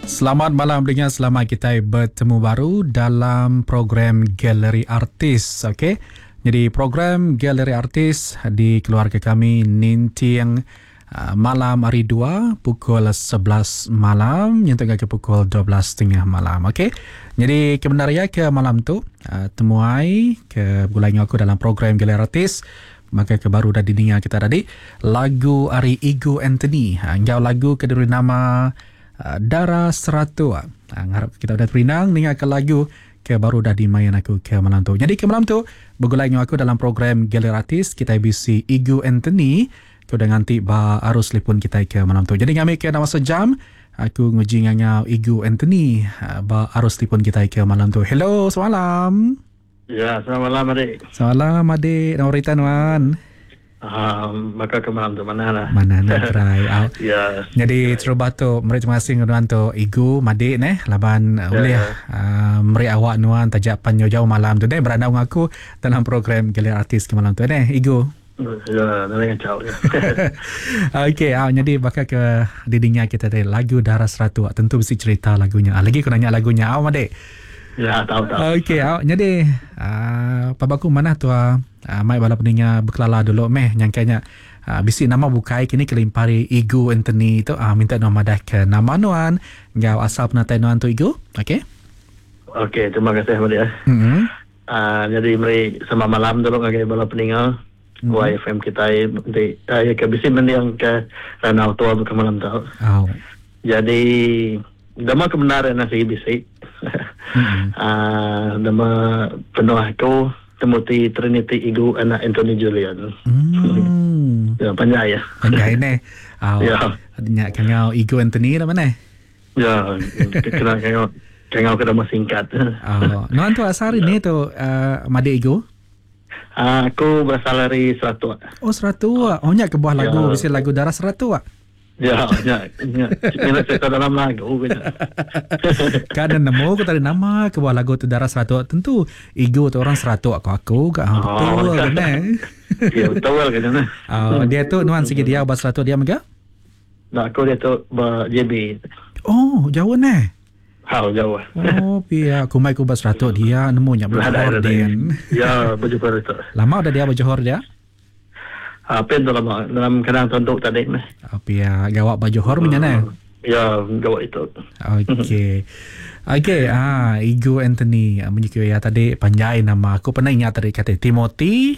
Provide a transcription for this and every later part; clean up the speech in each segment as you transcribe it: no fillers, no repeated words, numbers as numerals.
Selamat malam dengan selamat kita bertemu baru dalam program Galeri Artis. Okey. Jadi program Galeri Artis di keluarga kami Nintiang malam hari 2 pukul 11 malam yang tengah ke pukul 12.30 malam. Okey. Jadi kebenaran ke malam tu temuai ke bulan aku dalam program Galeri Artis. Maka kebaru dah didengar kita tadi lagu Ari Ego Anthony. Engkau lagu kedua nama Dara Seratu. Harap kita dah terinang dengarkan lagu ke baru dah dimain aku ke malam tu. Jadi ke malam tu bergulai dengan aku dalam program Galeri Artis kita bisi Ego Anthony. Kau dah nganti ba arus telefon kita ke malam tu. Jadi kami ke dalam sejam aku nguji dengan Ego Anthony ba arus telefon kita ke malam tu. Hello, semalam. Ya, selamat malam adik. Semalam adik. Nama Rita Nuan. Maka ke malam tu mana lah. Mana nak try. Ya. Jadi terubah tu meri terima kasih nuan tu Igu Madik laban boleh meri awak nuan tajak panjang jauh malam tu beranda dengan aku dalam program Galeri Artis ke malam tu Igu. Ya, dengan cau. Okey, jadi bakal ke didinya kita dari lagu Dara Seratu. Tentu mesti cerita lagunya. Lagi aku nanya lagunya Madik. Ya, tahu. Okey, jadi pabaku mana tu mai bala peningnya berkelala dulu nyangkanya bisi nama bukai kini kelimpari Ego Anthony tu minta nama dah ke nama nuan ngau asal penatai nuan tu Ego. Okey. Okey, terima kasih Madia. Jadi mari sama malam dulu ngagai bala peninggal YFM kita nanti ke bisi mendiang ke ranau tua ke malam tu. Jadi dama kebenaran nasi bisi. Nama penuh aku Timothy Trinity Ego anak Anthony Julian. Ya, panjang ya. Panjang ni. Ya. Adanya kangau Ego Anthony lah mana? Ya, kena kangau ke nama singkat. Nuan tu asal ni tu Madik Ego? Aku berasal dari Seratu. Oh, Seratu. Oh, nyak ke buah lagu, bisa lagu Dara Seratu. Ya. Ini cerita dalam lagu. Kan nemu aku tadi nama ke buah lagu tu Dara Seratu. Tentu Ego tu orang Seratu aku betul kan Ya, betul kan. Dia tu nuan sikit dia bahasa Seratu dia mega? Aku dia tu JB. Oh, jauh Jauh. Oh, pia aku mai ku bahasa Seratu dia nemunya Johor dia. Ya, Johor itu. Lama udah dia Johor dia? Apa itu dalam kadang tunduk tadi ni. Pia gawak Johor punya Ya, gawak itu. Okey. Ego Anthony menyukai ya tadi panjang nama aku pernah ingat tadi kata Timothy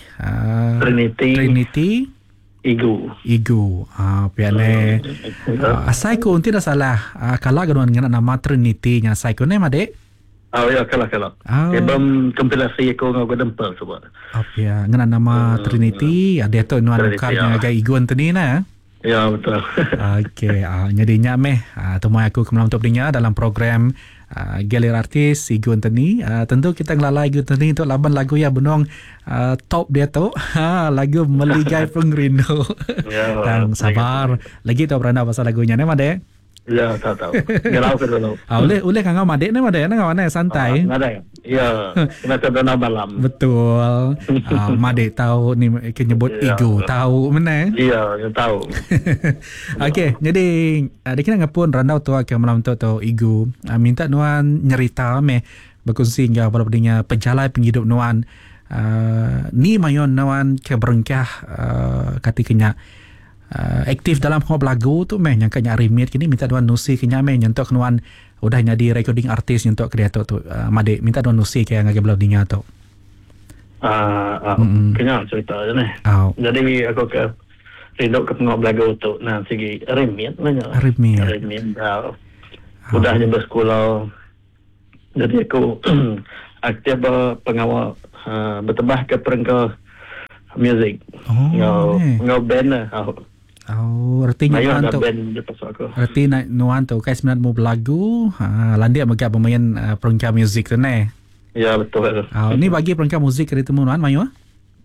Trinity Ego. Pia ne asai ko unti dah salah kala ganuan ngana nama Trinity nya asai ko ne Madik. Ya, kalah. Sebelum kompilasi aku ngau dempel sebab. Pia ngana nama Trinity ada tu nuan karnya agak Ego Anthony Ya, betul. Okey, nyadinya temui aku kemalam untuk berinya dalam program Galeri Artis Ego Anthony. Tentu kita ngelalai Ego Anthony untuk laban lagu ya benong top dia tu. Lagu Meligai Pengrindu. Dan sabar. Lagi tu beranda pasal lagunya ni Madik. Ya, tahu. Gelau ke dulu. Boleh kangau Madik ni Madik ni santai. Ada. Ya, kena terdengar malam. Betul. Madik tahu ni nyebut Ego, tahu mana? Ya, tahu. Okey, jadi dia kena ngapun randau tu ke malam tu Ego. Minta nuan nyerita berkongsi hingga walaupun perjalanan penghidup nuan. Ni mayon nuan ke berengkah katikanya aktif dalam hob lagu tu yang kanya remit kini minta nuan nusi kenya nyentok nuan udah jadi recording artis nyentok kreator tu Madik minta nuan nusi ke ngage belau dinga tu. Kenya cerita je ni. Jadi aku ke rindu ke pengop lagu tu segi remit nanya. Remit udah nyebut sekolah. Jadi aku aktif pengawal bertebah ke perengkau music. Ngau band artinya nuan tu. Artinya nuan tu kai sebenarnya mau berlagu, landia megak pemain perangkat muzik tu Ya, betul. Ni bagi perangkat muzik dari temu nuan mayu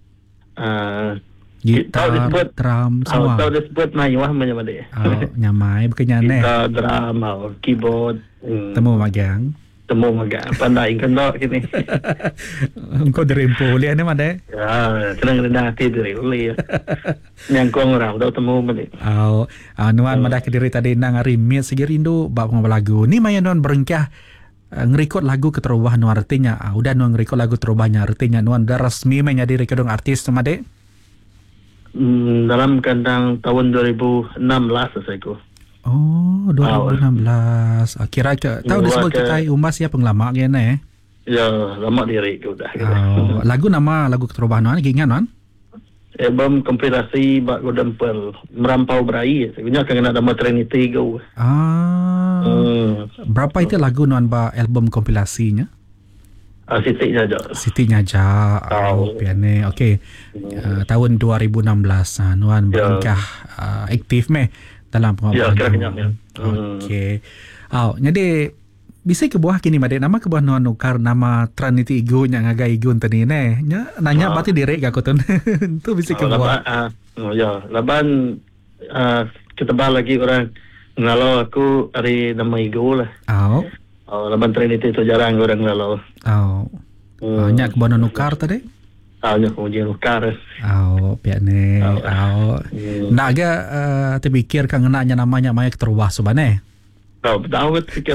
gitar, drum semua. Tahu disebut mayu macam mana? Nyamai bukannya gitar, drum, keyboard. Temu magang. temu maga pandai kena kini. Engkau derempo boleh ni mana? Ya, senang rendah hati diri boleh ya. Nyangkong orang dah temu balik. Nuan madah ke diri tadi nang rimit segi rindu bab ngomong lagu. Ni maya nuan berengkah ngerekod lagu keterubah nuan artinya. Udah nuan ngerekod lagu terubahnya artinya nuan dah resmi menjadi rekodong artis sama dek. Dalam kandang tahun 2016 saya ku. Oh, 2016. Kira ke tahun disebut kita umas ya penglama kan Ya, lama diri ke udah. Lagu nama lagu keterubahan nuan gingan nuan? Album kompilasi Bak Godempel Merampau Berai. Sebenarnya akan kena nama Trinity go. Berapa itu lagu nuan ba album kompilasinya? Siti Nyaja. Siti Nyaja. Piane. Okey. Tahun 2016 nuan berengkah aktif meh dalam pengawalan. Ya, kira-kira. Okey. Jadi bisa ke buah kini madek nama ke buah nuan nukar nama Trinity Igu yang ngagai Igu tadi ne. Nanya berarti direk aku tu. Tu bisa ke buah. Ya, laban kita bahas lagi orang ngalau aku hari nama Igu lah. Laban Trinity tu jarang orang ngalau. Nyak ke buah nukar tadi? Nyak kemudian nukar. Pihak ni. Nak ke terfikir kan ngenanya namanya maya keteruah subane? Tahu kan fikir.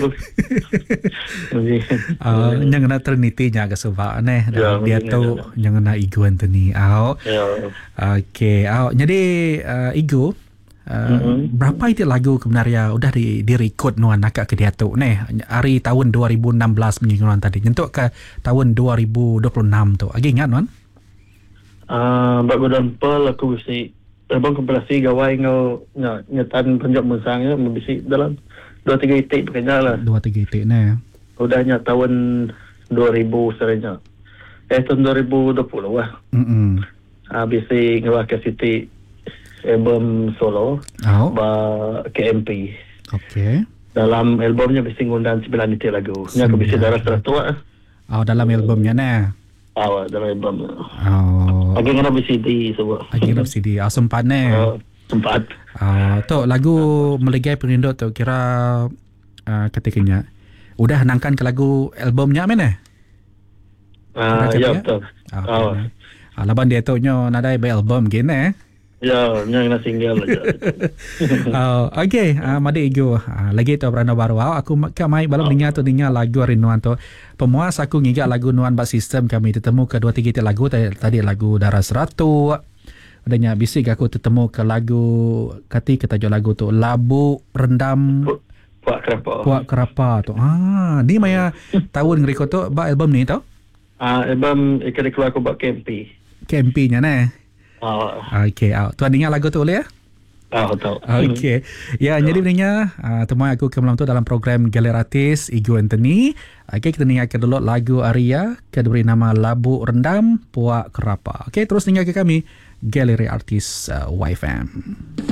Yang kena Trinity nya ke subak ne. Dia tu yang kena Igu Anthony. Okey. Jadi Igu berapa itu lagu sebenarnya udah direkod nuan nak ke dia tu ne hari tahun 2016 menyinggung tadi nyentuk ke tahun 2026 tu lagi ingat nuan Bak Godempel aku bisi album kompilasi gawai ngau nyetan penjak musangnya bisi dalam 2-3 itik pekerja lah 2-3 itik ne udahnya tahun 2000 serenya tahun 2020 lah bisi ngawak ke Siti album solo KMP. Okey. Dalam albumnya bisa ngundang 9 itik lagu. Nya aku bisa darah teratua. Dalam albumnya ne. Dalam album. Lagi kena CD semua. Lagi kena CD. Sempat ne. Sempat. Tu lagu Melegai Perindu tu kira ketikanya udah nangkan ke lagu albumnya mana? Ya betul. Laban dia tu nyo nadai by album gini Ya, yang nak single aja. Okey, Made Igu. Lagi tu beranda baru. Aku mai balam dengar lagu Rinuan tu. Pemuas aku ngigat lagu nuan bak sistem kami tertemu ke 2-3 lagu tadi lagu Darah Seratu. Adanya bisik aku tertemu ke lagu kati ketajuk lagu tu Labu Rendam Puak Kerapa tu. Ni maya tahun ngeriko tu bak album ni tu? Album ikan keluar aku bak KMP. KMP-nya ne. Okey, tuan dengar lagu tu boleh ya? Tahu. Okey. Ya, jadi sebenarnya temuan aku ke malam tu dalam program Galeri Artis Igu Anthony. Okey, kita dengarkan dulu lagu Aria ke diberi nama Labu Rendam Puak Kerapa. Okey, terus dengar ke kami Galeri Artis YFM.